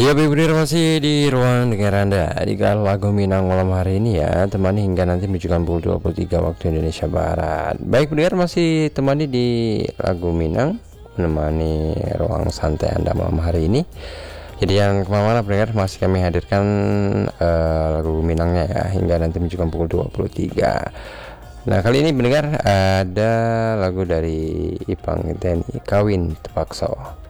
Iya bener masih di ruang dengar Anda di lagu Minang malam hari ini ya, temani hingga nanti menunjukkan pukul 23 waktu Indonesia Barat. Baik pendengar, masih temani di lagu Minang, menemani ruang santai Anda malam hari ini. Jadi yang kemana-mana pendengar, masih kami hadirkan lagu Minangnya ya, hingga nanti menunjukkan pukul 23. Nah kali ini pendengar ada lagu dari Ipang Teni, Kawin Terpaksa.